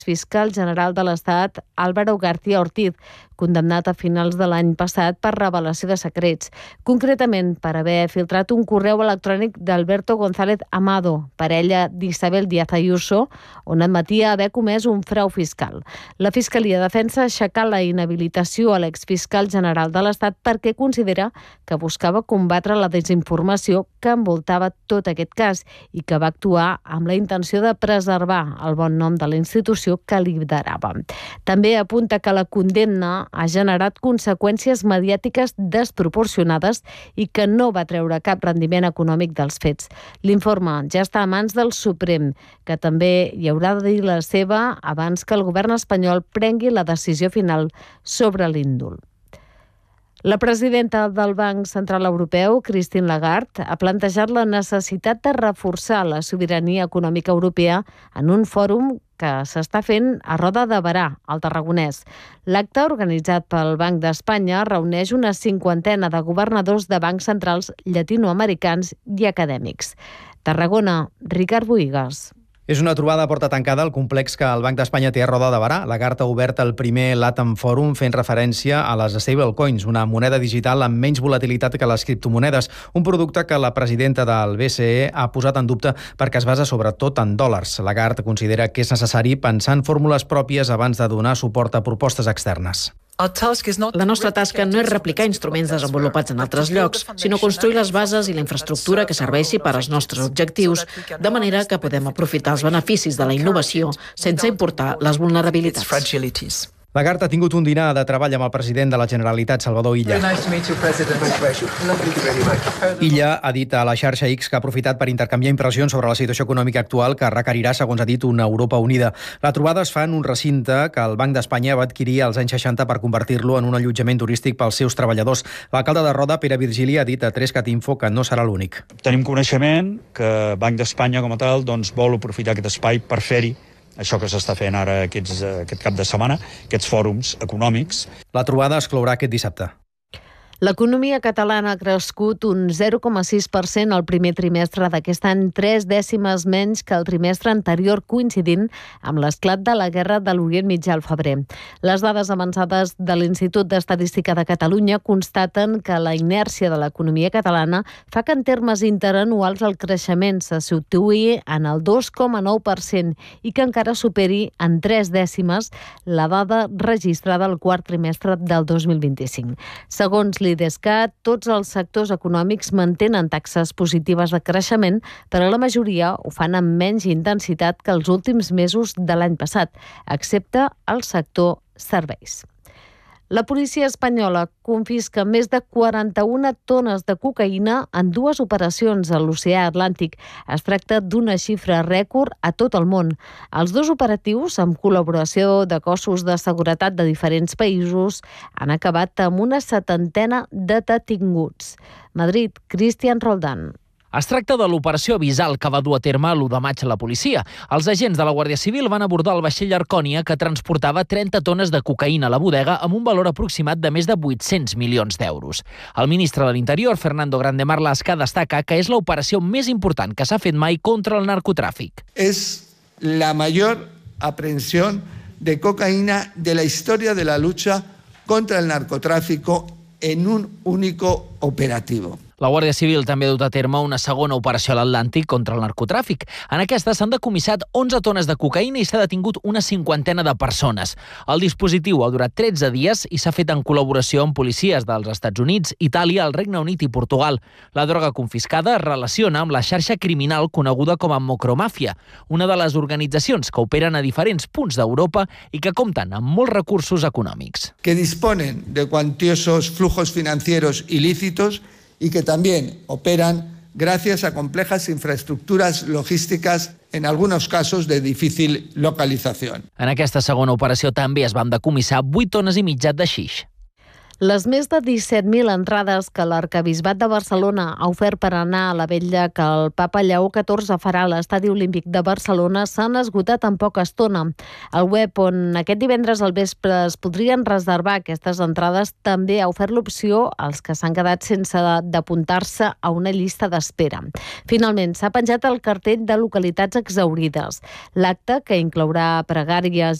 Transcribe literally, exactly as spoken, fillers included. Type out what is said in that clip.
Fiscal general de l'Estat, Álvaro García Ortiz, condemnat a finals de l'any passat per revelació de secrets, concretament per haver filtrat un correu electrònic d'Alberto González Amado, parella d'Isabel Díaz Ayuso, on admetia haver comès un frau fiscal. La Fiscalia defensa aixecar la inhabilitació a l'exfiscal general de l'Estat perquè considera que buscava combatre la desinformació que envoltava tot aquest cas i que va actuar amb la intenció de preservar el bon nom de la institució que liderava. També apunta que la condemna ha generat conseqüències mediàtiques desproporcionades i que no va treure cap rendiment econòmic dels fets. L'informe ja està a mans del Suprem, que també hi haurà de dir la seva abans que el govern espanyol prengui la decisió final sobre l'indult. La presidenta del Banc Central Europeu, Christine Lagarde, ha plantejat la necessitat de reforçar la sobirania econòmica europea en un fòrum que s'està fent a Roda de Berà, al Tarragonès. L'acte, organitzat pel Banc d'Espanya, reuneix una cinquantena de governadors de bancs centrals llatinoamericans i acadèmics. Tarragona, Ricard Bohigas. És una trobada a porta tancada al complex que el Banc d'Espanya té a Roda de Berà. Lagarde ha obert el primer LATAM Forum fent referència a les stablecoins, una moneda digital amb menys volatilitat que les criptomonedes, un producte que la presidenta del B C E ha posat en dubte perquè es basa sobretot en dòlars. Lagarde considera que és necessari pensar en fórmules pròpies abans de donar suport a propostes externes. La nostra tasca no és replicar instruments desenvolupats en altres llocs, sinó construir les bases i la infraestructura que serveixi per als nostres objectius, de manera que podem aprofitar els beneficis de la innovació sense importar les vulnerabilitats. Lagarde ha tingut un dinar de treball amb el president de la Generalitat, Salvador Illa. Illa ha dit a la xarxa X que ha aprofitat per intercanviar impressions sobre la situació econòmica actual que requerirà, segons ha dit, una Europa unida. La trobada es fa en un recinte que el Banc d'Espanya va adquirir als anys seixanta per convertir-lo en un allotjament turístic pels seus treballadors. L'alcalde de Roda, Pere Virgili, ha dit a tres cat info que no serà l'únic. Tenim coneixement que Banc d'Espanya com a tal doncs, vol aprofitar aquest espai per fer-hi això que s'està fent ara aquests, aquest cap de setmana, aquests fòrums econòmics. La trobada es clourà aquest dissabte. L'economia catalana ha crescut un zero coma sis per cent al primer trimestre d'aquest any, tres dècimes menys que el trimestre anterior, coincidint amb l'esclat de la guerra de l'Orient Mitjà al febrer. Les dades avançades de l'Institut d'Estadística de Catalunya constaten que la inèrcia de l'economia catalana fa que en termes interanuals el creixement se situï en el dos coma nou per cent i que encara superi en tres dècimes la dada registrada al quart trimestre del dos mil vint-i-cinc. Segons l'IDESCAT, tots els sectors econòmics mantenen taxes positives de creixement, però la majoria ho fan amb menys intensitat que els últims mesos de l'any passat, excepte el sector serveis. La policia espanyola confisca més de quaranta-una tones de cocaïna en dues operacions a l'oceà Atlàntic. Es tracta d'una xifra rècord a tot el món. Els dos operatius, amb col·laboració de cossos de seguretat de diferents països, han acabat amb una setantena de detinguts. Madrid, Cristian Roldán. Es tracta de l'operació Avisal que va dur a terme l'u de maig la policia. Els agents de la Guàrdia Civil van abordar el vaixell Arcònia que transportava trenta tones de cocaïna a la bodega amb un valor aproximat de més de vuit-cents milions d'euros. El ministre de l'Interior, Fernando Grande Marlaska, destaca que és l'operació més important que s'ha fet mai contra el narcotràfic. És la major aprehensió de cocaïna de la història de la lucha contra el narcotráfico en un único operativo. La Guàrdia Civil també ha dut a terme una segona operació a l'Atlàntic contra el narcotràfic. En aquesta s'han decomissat onze tones de cocaïna i s'ha detingut una cinquantena de persones. El dispositiu ha durat tretze dies i s'ha fet en col·laboració amb policies dels Estats Units, Itàlia, el Regne Unit i Portugal. La droga confiscada es relaciona amb la xarxa criminal coneguda com a Mocromàfia, una de les organitzacions que operen a diferents punts d'Europa i que compten amb molts recursos econòmics. Que disponen de cuantiosos flujos financieros ilícitos y que también operan gracias a complejas infraestructuras logísticas, en algunos casos de difícil localización. En aquesta segona operació també es van decomissar vuit tones i mitja de xix. Les més de disset mil entrades que l'Arquebisbat de Barcelona ha ofert per anar a la vetlla que el papa Lleó catorze farà a l'Estadi Olímpic de Barcelona s'han esgotat en poca estona. El web on aquest divendres al vespre es podrien reservar aquestes entrades també ha ofert l'opció als que s'han quedat sense d'apuntar-se a una llista d'espera. Finalment, s'ha penjat el cartell de localitats exhaurides. L'acte, que inclourà pregàries